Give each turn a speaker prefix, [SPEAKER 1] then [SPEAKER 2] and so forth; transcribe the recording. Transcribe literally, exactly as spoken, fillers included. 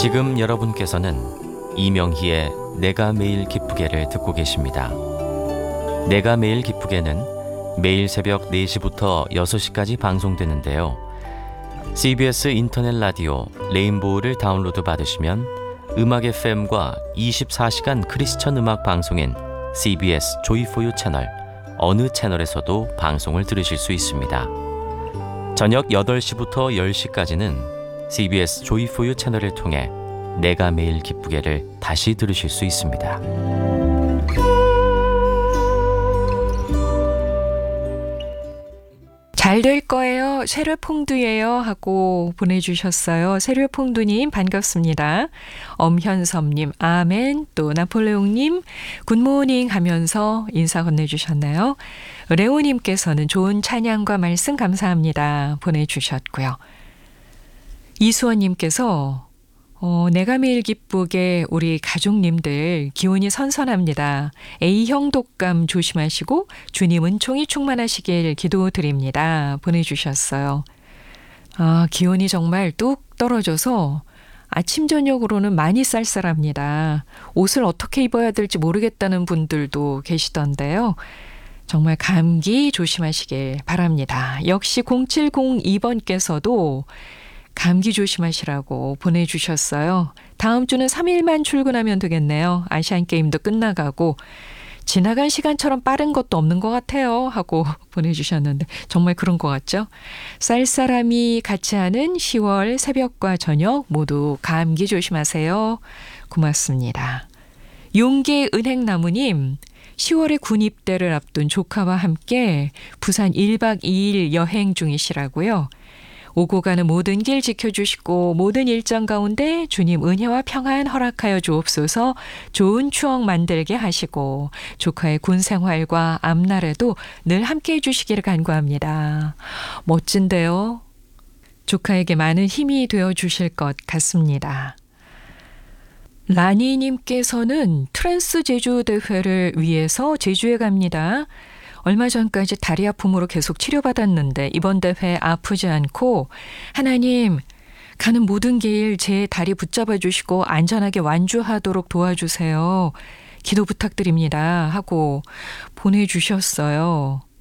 [SPEAKER 1] 지금 여러분께서는 이명희의 내가 매일 기쁘게를 듣고 계십니다. 내가 매일 기쁘게는 매일 새벽 네 시부터 여섯 시까지 방송되는데요. 씨비에스 인터넷 라디오 레인보우를 다운로드 받으시면 음악 에프엠과 이십사 시간 크리스천 음악 방송인 씨비에스 조이포유 채널 어느 채널에서도 방송을 들으실 수 있습니다. 저녁 여덟 시부터 열 시까지는 씨비에스 조이포유 채널을 통해 내가 매일 기쁘게를 다시 들으실 수 있습니다.
[SPEAKER 2] 잘 될 거예요. 세류퐁두예요 하고 보내주셨어요. 세류퐁두님 반갑습니다. 엄현섭님 아멘. 또 나폴레옹님 굿모닝 하면서 인사 건네주셨나요? 레오님께서는 좋은 찬양과 말씀 감사합니다 보내주셨고요. 이수원님께서 어, 내가 매일 기쁘게 우리 가족님들 기운이 선선합니다. A형 독감 조심하시고 주님 은총이 충만하시길 기도드립니다. 보내주셨어요. 아, 기온이 정말 뚝 떨어져서 아침 저녁으로는 많이 쌀쌀합니다. 옷을 어떻게 입어야 될지 모르겠다는 분들도 계시던데요. 정말 감기 조심하시길 바랍니다. 역시 공칠공이 번께서도 감기 조심하시라고 보내주셨어요. 다음 주는 삼 일만 출근하면 되겠네요. 아시안게임도 끝나가고 지나간 시간처럼 빠른 것도 없는 것 같아요 하고 보내주셨는데 정말 그런 것 같죠? 쌀쌀함이 같이 하는 시월 새벽과 저녁 모두 감기 조심하세요. 고맙습니다. 용기 은행나무님 시월에 군 입대를 앞둔 조카와 함께 부산 일 박 이 일 여행 중이시라고요. 오고 가는 모든 길 지켜주시고 모든 일정 가운데 주님 은혜와 평안 허락하여 주옵소서. 좋은 추억 만들게 하시고 조카의 군 생활과 앞날에도 늘 함께해 주시기를 간구합니다. 멋진데요. 조카에게 많은 힘이 되어 주실 것 같습니다. 라니님께서는 트랜스 제주 대회를 위해서 제주에 갑니다. 얼마 전까지 다리 아픔으로 계속 치료받았는데 이번 대회 아프지 않고 하나님 가는 모든 길 제 다리 붙잡아 주시고 안전하게 완주하도록 도와주세요. 기도 부탁드립니다 하고 보내주셨어요.